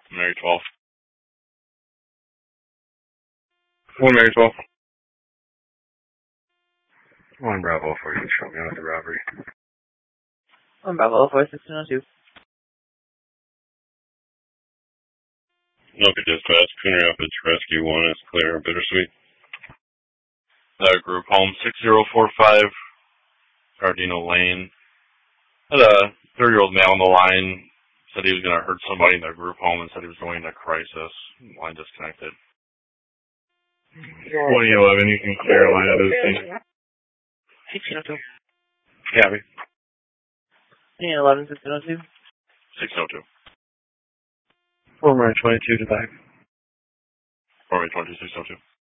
Mary 12. 1 Mary 12. 1 Bravo 4, you shot me out of the robbery. 1 Bravo 4, 1602. Okay, dispatch. Cleaner Rapids Rescue 1 is clear. Bittersweet. Group home 6045, Gardena Lane. Had a 30-year-old male on the line. Said he was going to hurt somebody in their group home and said he was going to crisis. Line disconnected. 2011, you can clear a line of this thing. 1602. Copy. 11, 1602. 602. 4 Mary 22 to back. 4 Mary 22, 602.